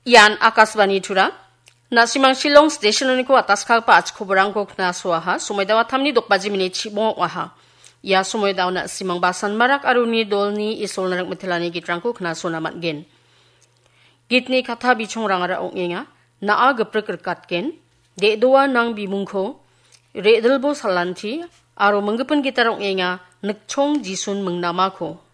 Yan Akasbani Tura. Nasimang Shillong Station ko atas kalpa at kuburang ko na suaha. Sumoy daw atam ni dokbaji minit chibong waha. Ya sumoy daw na simang basan marak aruni dolni isol na nagmatilani gitrang ko na sunamat gen. Gitni kata bichong rangara ong inga. Naa gaprekrekat gen. De doa nang bimungko. Re delbo salanti. Aro menggepen gitarong inga. Nekchong jisun mengnama ko.